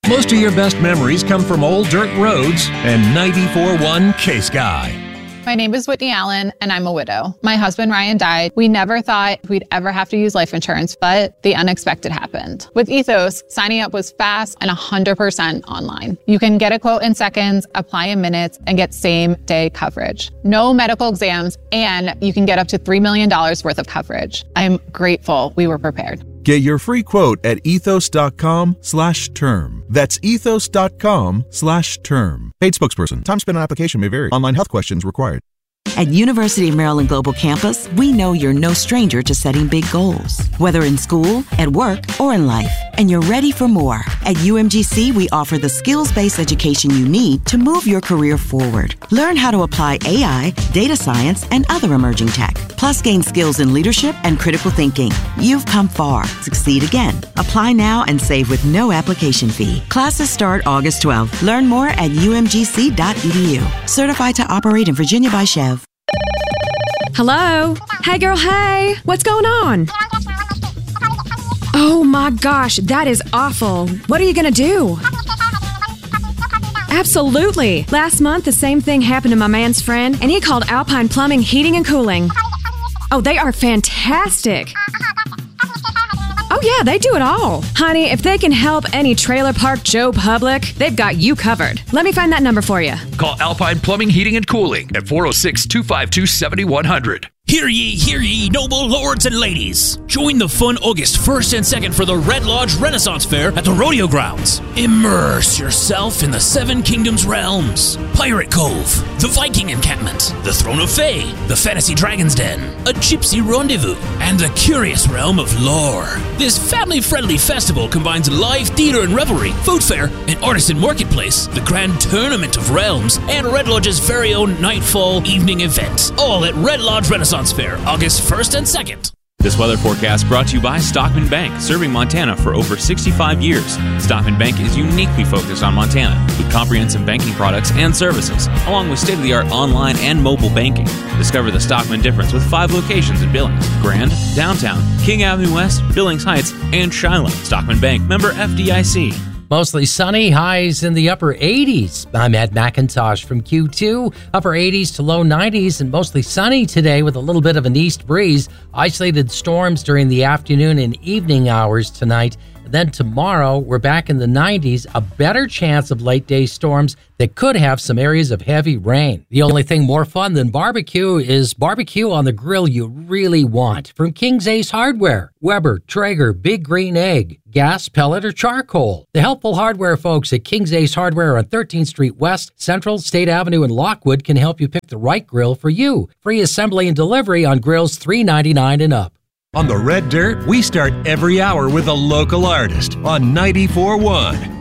Most of your best memories come from old dirt roads and 94.1 K-Sky. My name is Whitney Allen, and I'm a widow. My husband, Ryan, died. We never thought we'd ever have to use life insurance, but the unexpected happened. With Ethos, signing up was fast and 100% online. You can get a quote in seconds, apply in minutes, and get same-day coverage. No medical exams, and you can get up to $3 million worth of coverage. I'm grateful we were prepared. Get your free quote at ethos.com/term. That's ethos.com/term. Paid spokesperson. Time spent on application may vary. Online health questions required. At University of Maryland Global Campus, we know you're no stranger to setting big goals, whether in school, at work, or in life, and you're ready for more. At UMGC, we offer the skills-based education you need to move your career forward. Learn how to apply AI, data science, and other emerging tech, plus gain skills in leadership and critical thinking. You've come far. Succeed again. Apply now and save with no application fee. Classes start August 12th. Learn more at umgc.edu. Certified to operate in Virginia by Chev. Hello? Hey, girl, hey. What's going on? Oh, my gosh, that is awful. What are you going to do? Absolutely. Last month, the same thing happened to my man's friend, and he called Alpine Plumbing, Heating, and Cooling. Oh, they are fantastic. Oh, yeah, they do it all. Honey, if they can help any trailer park Joe Public, they've got you covered. Let me find that number for you. Call Alpine Plumbing, Heating, and Cooling at 406-252-7100. Hear ye, noble lords and ladies. Join the fun August 1st and 2nd for the Red Lodge Renaissance Fair at the Rodeo Grounds. Immerse yourself in the Seven Kingdoms realms. Pirate Cove, the Viking Encampment, the Throne of Fae, the Fantasy Dragon's Den, a Gypsy Rendezvous, and the curious realm of lore. This family-friendly festival combines live theater and revelry, food fair, an artisan marketplace, the Grand Tournament of Realms, and Red Lodge's very own Nightfall evening event. All at Red Lodge Renaissance Fair, August 1st and 2nd. This weather forecast brought to you by Stockman Bank, serving Montana for over 65 years. Stockman Bank is uniquely focused on Montana with comprehensive banking products and services, along with state-of-the-art online and mobile banking. Discover the Stockman difference with 5 locations in Billings, Grand, Downtown, King Avenue West, Billings Heights, and Shiloh. Stockman Bank, member FDIC. Mostly sunny, highs in the upper 80s. I'm Ed McIntosh from Q2. Upper 80s to low 90s and mostly sunny today with a little bit of an east breeze. Isolated storms during the afternoon and evening hours tonight. Then tomorrow, we're back in the 90s, a better chance of late-day storms that could have some areas of heavy rain. The only thing more fun than barbecue is barbecue on the grill you really want. From King's Ace Hardware, Weber, Traeger, Big Green Egg, gas, pellet, or charcoal. The helpful hardware folks at King's Ace Hardware on 13th Street West, Central, State Avenue, and Lockwood can help you pick the right grill for you. Free assembly and delivery on grills $3.99 and up. On the Red Dirt, we start every hour with a local artist on 94.1